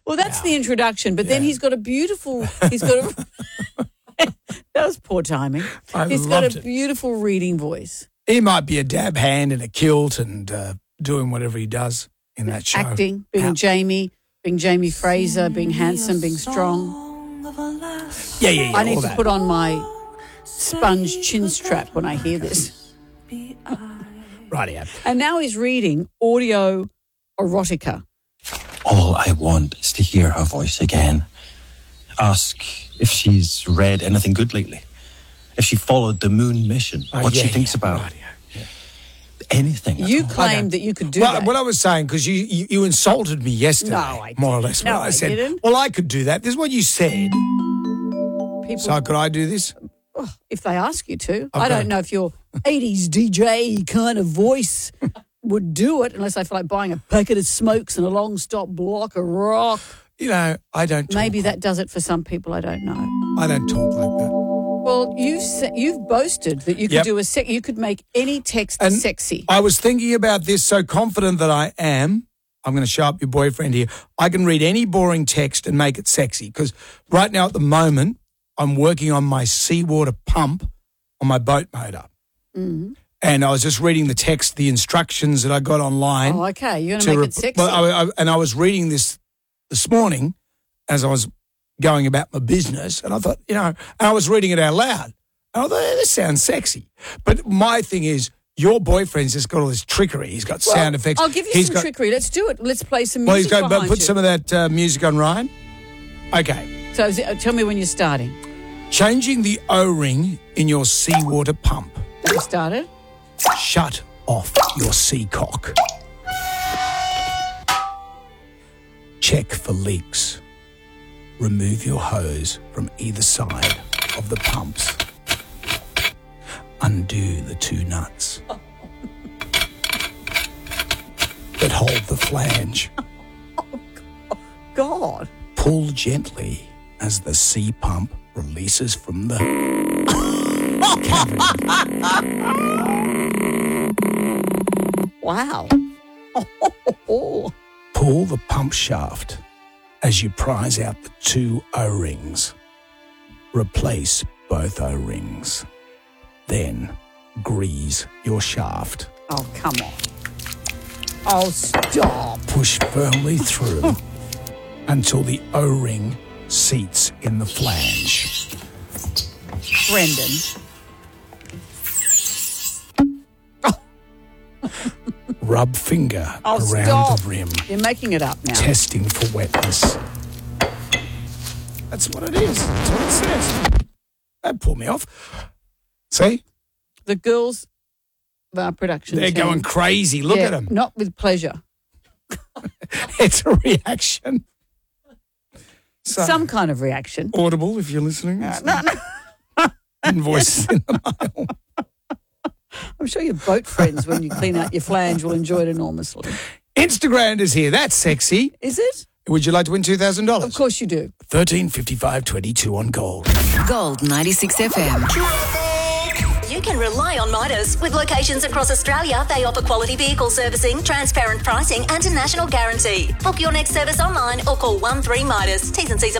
Well, that's the introduction, but then he's got a that was poor timing. He's got a beautiful reading voice. He might be a dab hand in a kilt and doing whatever he does in that show. Acting, being Jamie Fraser, being handsome, being strong. Yeah. I need to put on my sponge chin strap when I hear this. Rightio. And now he's reading audio erotica. All I want is to hear her voice again. Ask if she's read anything good lately. If she followed the moon mission. What she thinks about. Rightio. Anything. You claimed that you could do that. What I was saying, because you insulted me yesterday, more or less. No, I said, didn't. well, I could do that. This is what you said. So could I do this? If they ask you to. I don't know if your 80s DJ kind of voice would do it unless I feel like buying a packet of smokes and a long stop block of rock. You know, I don't talk. Maybe that does it for some people, I don't know. I don't talk like that. Well, you've boasted that you could do you could make any text sexy. I was thinking about this, so confident that I am. I'm going to show up your boyfriend here. I can read any boring text and make it sexy, because right now at the moment I'm working on my seawater pump on my boat motor. Mm-hmm. And I was just reading the text, the instructions that I got online. Oh, okay. You're going to make it sexy. Well, I was reading this morning as I was going about my business, and I thought, and I was reading it out loud. And I thought, this sounds sexy. But my thing is, your boyfriend's just got all this trickery. He's got sound effects. I'll give you some trickery. Let's do it. Let's play some music behind put some of that music on, Ryan. Okay. So tell me when you're starting. Changing the O-ring in your seawater pump. Have you started? Shut off your seacock. Check for leaks. Remove your hose from either side of the pumps. Undo the two nuts that hold the flange. Oh, God. Pull gently as the sea pump releases from the cavity. Wow. Pull the pump shaft as you prise out the two O-rings. Replace both O-rings. Then grease your shaft. Oh, come on. Oh, stop. Push firmly through until the O-ring seats in the flange. Brendan. Rub finger around stop. the rim. You're making it up now. Testing for wetness. That's what it is. That's what it says. Don't pull me off. See? The girls of our production They're team, going crazy. Look at them. Not with pleasure. It's a reaction. So, some kind of reaction. Audible, if you're listening. No. Invoices in the mail. I'm sure your boat friends, when you clean out your flange, will enjoy it enormously. Instagram is here. That's sexy. Is it? Would you like to win $2,000? Of course you do. 135522 on Gold. Gold 96 FM. You can rely on Midas. With locations across Australia, they offer quality vehicle servicing, transparent pricing and a national guarantee. Book your next service online or call 13 Midas. T's and C's